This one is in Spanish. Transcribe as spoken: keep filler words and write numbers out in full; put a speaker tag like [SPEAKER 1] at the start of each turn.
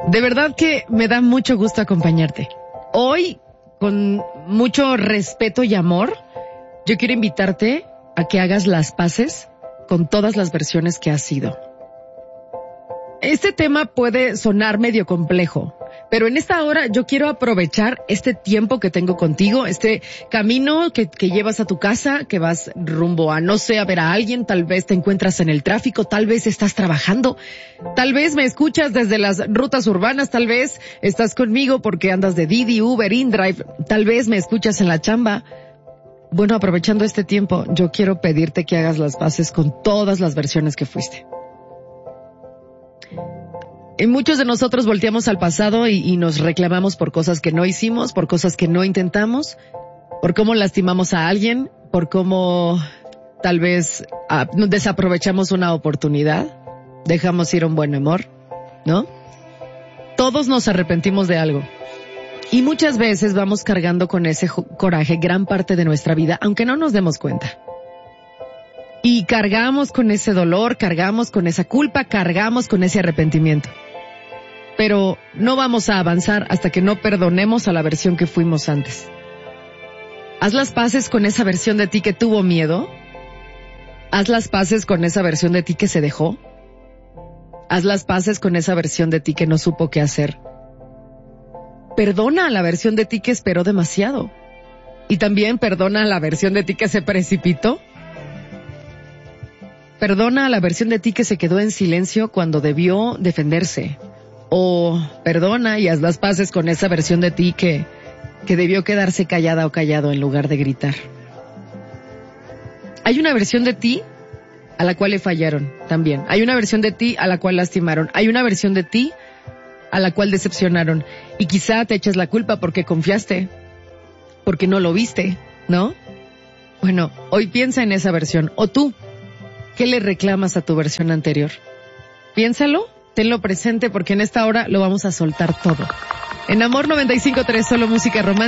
[SPEAKER 1] De verdad que me da mucho gusto acompañarte. Hoy, con mucho respeto y amor, yo quiero invitarte a que hagas las paces con todas las versiones que has sido. Este tema puede sonar medio complejo, pero en esta hora yo quiero aprovechar este tiempo que tengo contigo, este camino que, que llevas a tu casa, que vas rumbo a, no sé, a ver a alguien, tal vez te encuentras en el tráfico, tal vez estás trabajando, tal vez me escuchas desde las rutas urbanas, tal vez estás conmigo porque andas de Didi, Uber, InDrive, tal vez me escuchas en la chamba. Bueno, aprovechando este tiempo, yo quiero pedirte que hagas las paces con todas las versiones que fuiste. Y muchos de nosotros volteamos al pasado y, y nos reclamamos por cosas que no hicimos, por cosas que no intentamos, por cómo lastimamos a alguien, por cómo tal vez ah, desaprovechamos una oportunidad, dejamos ir un buen amor, ¿no? Todos nos arrepentimos de algo. Y muchas veces vamos cargando con ese coraje gran parte de nuestra vida, aunque no nos demos cuenta. Y cargamos con ese dolor, cargamos con esa culpa, cargamos con ese arrepentimiento. Pero no vamos a avanzar hasta que no perdonemos a la versión que fuimos antes. Haz las paces con esa versión de ti que tuvo miedo. Haz las paces con esa versión de ti que se dejó. Haz las paces con esa versión de ti que no supo qué hacer. Perdona a la versión de ti que esperó demasiado. Y también perdona a la versión de ti que se precipitó. Perdona a la versión de ti que se quedó en silencio cuando debió defenderse. O perdona y haz las paces con esa versión de ti que, que debió quedarse callada o callado en lugar de gritar. Hay una versión de ti a la cual le fallaron también. Hay una versión de ti a la cual lastimaron. Hay una versión de ti a la cual decepcionaron. Y quizá te eches la culpa porque confiaste, porque no lo viste, ¿no? Bueno, hoy piensa en esa versión. O tú, ¿qué le reclamas a tu versión anterior? Piénsalo, tenlo presente porque en esta hora lo vamos a soltar todo. En Amor noventa y cinco punto tres, solo música romántica.